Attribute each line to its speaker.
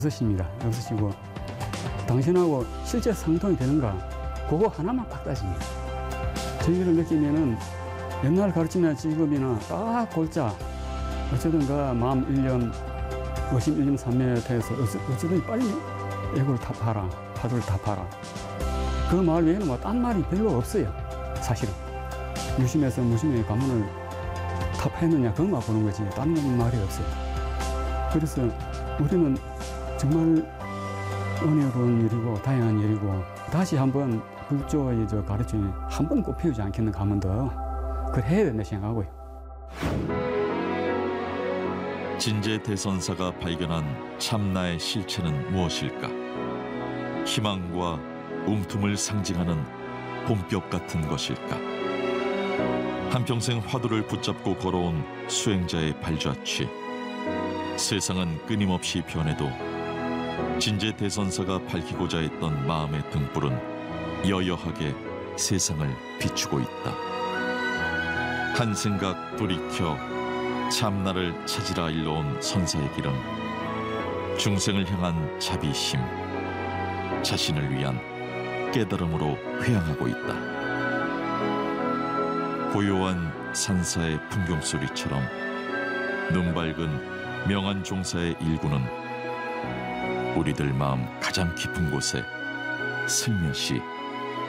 Speaker 1: 6시입니다. 6시고 당신하고 실제 상통이 되는가 그거 하나만 딱 따집니다. 저희를 느끼면은 옛날 가르치나 지금이나 딱 골자 어쩌든가 마음 1년 의심 1년 3매태에서 어쩌든 빨리 애고를 다 팔아 파도를 다 팔아 그 말 외에는 뭐 딴 말이 별로 없어요. 사실은 유심해서 무심의 가문을 다 파했느냐 그것만 보는 거지 딴 말이 없어요. 그래서 우리는 정말 은혜로운 일이고 다양한 일이고 다시 한번 불조의 가르침이 한 번 꽃 피우지 않겠는가 하면 더 그걸 해야 된다 생각하고요.
Speaker 2: 진제 대선사가 발견한 참나의 실체는 무엇일까? 희망과 움틈을 상징하는 봄볕 같은 것일까? 한평생 화두를 붙잡고 걸어온 수행자의 발자취. 세상은 끊임없이 변해도 진제 대선사가 밝히고자 했던 마음의 등불은 여여하게 세상을 비추고 있다. 한 생각 돌이켜 참나를 찾으라 일러온 선사의 길은 중생을 향한 자비심, 자신을 위한 깨달음으로 회항하고 있다. 고요한 산사의 풍경소리처럼 눈밝은 명한 종사의 일구는 우리들 마음 가장 깊은 곳에 슬며시